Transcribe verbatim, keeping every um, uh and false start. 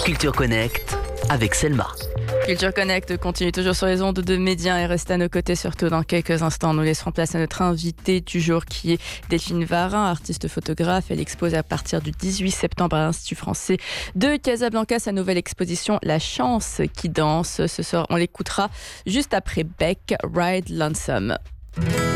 Culture Connect avec Selma. Culture Connect continue toujours sur les ondes de Média et reste à nos côtés, surtout dans quelques instants. Nous laisserons place à notre invitée du jour qui est Delphine Varin, artiste photographe. Elle expose à partir du dix-huit septembre à l'Institut français de Casablanca sa nouvelle exposition La Chance qui danse. Ce soir, on l'écoutera juste après Beck, Ride Lonesome.